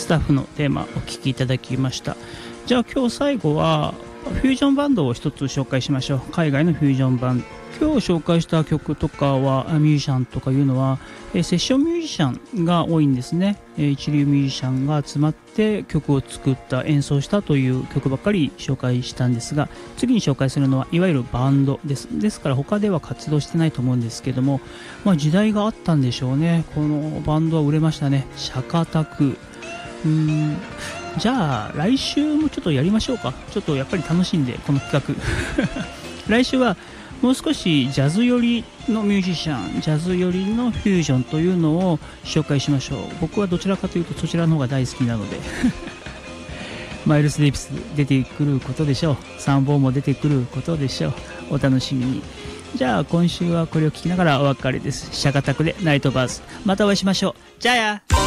スタッフのテーマお聴きいただきました。じゃあ今日最後はフュージョンバンドを一つ紹介しましょう。海外のフュージョンバンド。今日紹介した曲とかはミュージシャンとかいうのはセッションミュージシャンが多いんですね。一流ミュージシャンが集まって曲を作った演奏したという曲ばっかり紹介したんですが、次に紹介するのはいわゆるバンドです。ですから他では活動してないと思うんですけども、時代があったんでしょうね。このバンドは売れましたね。シャカタク。じゃあ来週もちょっとやりましょうか。ちょっとやっぱり楽しいんでこの企画来週はもう少しジャズ寄りのミュージシャン、ジャズ寄りのフュージョンというのを紹介しましょう。僕はどちらかというとそちらの方が大好きなのでマイルス・デイビス出てくることでしょう。サンボーも出てくることでしょう。お楽しみに。じゃあ今週はこれを聞きながらお別れです。シャカタクでナイトバーズ。またお会いしましょう。じゃあや。